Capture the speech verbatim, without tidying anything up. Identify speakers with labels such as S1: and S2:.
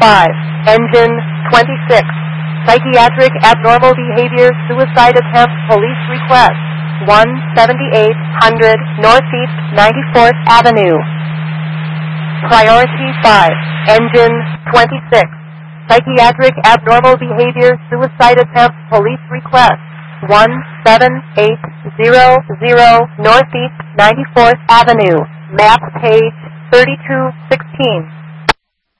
S1: five, engine twenty-six, psychiatric abnormal behavior, suicide attempt, police request, one seventy-eight hundred Northeast ninety-fourth Avenue. Priority five, engine twenty-six, psychiatric abnormal behavior, suicide attempt, police request, one seven eight zero zero Northeast ninety-fourth Avenue, map page thirty-two sixteen.